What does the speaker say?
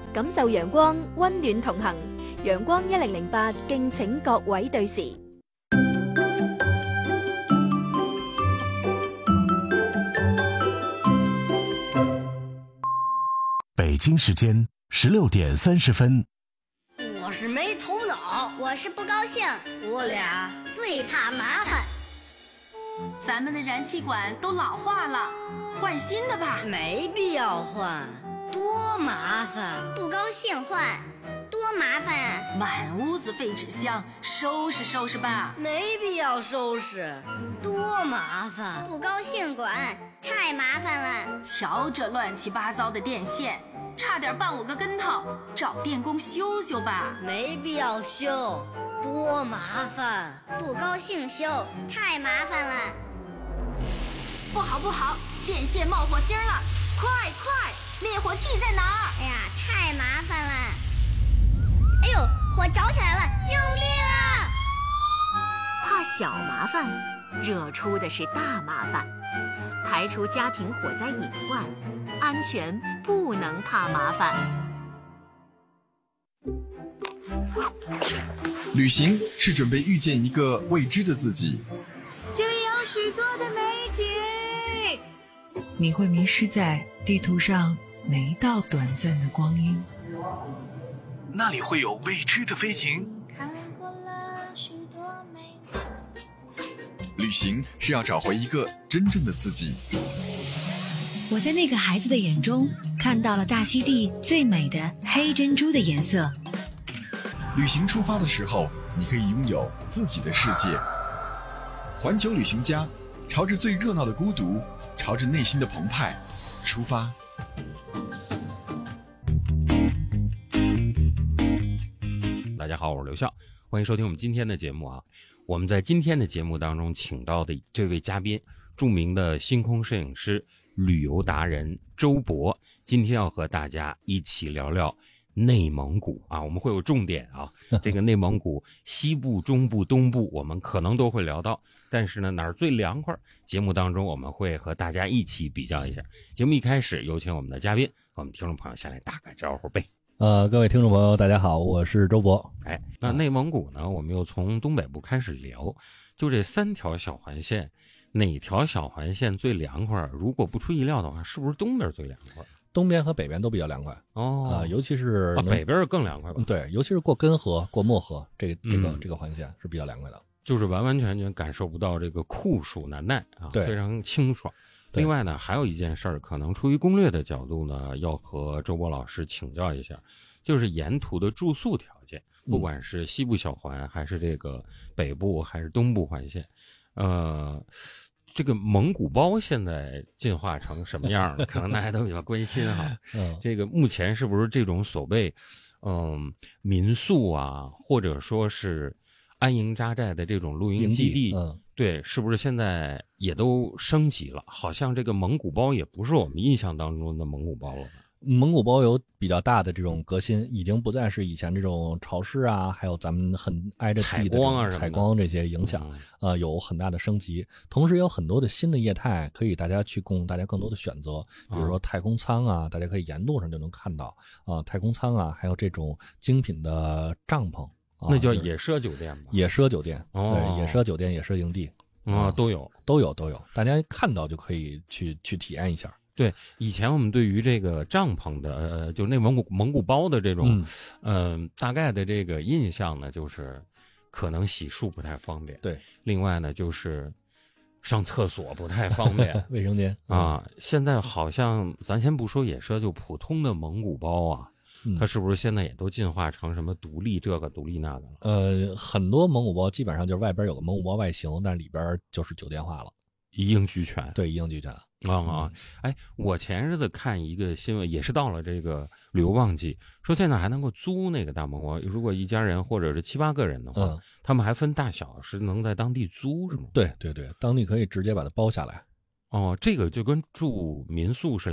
感受陽光，溫暖同行。陽光1008，敬請各位對時。 北京时间16点30分。 我是没头脑， 我是不高兴， 我俩最怕麻烦。 咱们的燃气管都老化了，换新的吧。 没必要换，多麻烦。 不高兴换，多麻烦啊！ 满屋子废纸箱，收拾收拾吧。 没必要收拾，多麻烦。 不高兴管，太麻烦了。 瞧这乱七八糟的电线，差点绊我个跟头，找电工修修吧。 没必要修，多麻烦。 不高兴修，太麻烦了。 不好，电线冒火星了，快，灭火器在哪儿？ 哎呀，太麻烦了。哎呦，火着起来了，救命啊！ 怕小麻烦，惹出的是大麻烦。排除家庭火灾隐患，安全不能怕麻烦。 旅行是准备遇见一个未知的自己， 这里有许多的美景， 你会迷失在地图上每一道短暂的光阴。 那里会有未知的飞行。 旅行是要找回一个真正的自己。 我在那个孩子的眼中看到了大溪地最美的黑珍珠的颜色。 旅行出发的时候，你可以拥有自己的世界。环球旅行家，朝着最热闹的孤独，朝着内心的澎湃出发。 大家好，我是刘笑，欢迎收听我们今天的节目啊。我们在今天的节目当中请到的这位嘉宾，著名的星空摄影师、旅游达人周博，今天要和大家一起聊聊内蒙古啊。我们会有重点啊，这个内蒙古西部、中部、东部我们可能都会聊到，但是呢，哪儿最凉快？节目当中我们会和大家一起比较一下。节目一开始有请我们的嘉宾，我们听众朋友先来打个招呼呗。 各位听众朋友大家好，我是周博。 那内蒙古呢，我们又从东北部开始聊，就这3条小环线，哪条小环线最凉快？如果不出意料的话，是不是东边最凉快？ 东边和北边都比较凉快尤其是北边更凉快吧？ 对，尤其是过根河、过漠河，这个环线是比较凉快的， 就是完完全全感受不到这个酷暑难耐啊， 对， 非常清爽。另外呢，还有一件事儿，可能出于攻略的角度呢，要和周博老师请教一下，就是沿途的住宿条件，不管是西部小环，还是这个北部，还是东部环线，这个蒙古包现在进化成什么样了？可能大家都比较关心哈。这个目前是不是这种所谓民宿啊，或者说是安营扎寨的这种露营基地，对，是不是现在也都升级了？好像这个蒙古包也不是我们印象当中的蒙古包了。 蒙古包有比较大的这种革新，已经不再是以前这种潮湿啊，还有咱们很挨着地的采光这些影响，有很大的升级。同时也有很多的新的业态，可以大家去供大家更多的选择，比如说太空舱啊，大家可以沿路上就能看到太空舱啊，还有这种精品的帐篷。 那叫野奢酒店吧？ 野奢酒店，对，野奢酒店、野奢营地都有， 大家看到就可以去体验一下。 对，以前我们对于这个帐篷的就内蒙古包的这种大概的这个印象呢，就是可能洗漱不太方便， 对， 另外呢就是上厕所不太方便卫生间现在好像咱先不说野奢，就普通的蒙古包啊，它是不是现在也都进化成什么独立这个独立那个了？很多蒙古包基本上就是外边有个蒙古包外形，但里边就是酒店化了， 一应俱全。 对，一应俱全我前日子看一个新闻，也是到了这个旅游旺季，说现在还能够租那个大蒙古包，如果一家人或者是7、8个人的话，他们还分大小，是能在当地租是吗？ 对，当地可以直接把它包下来。 这个就跟住民宿是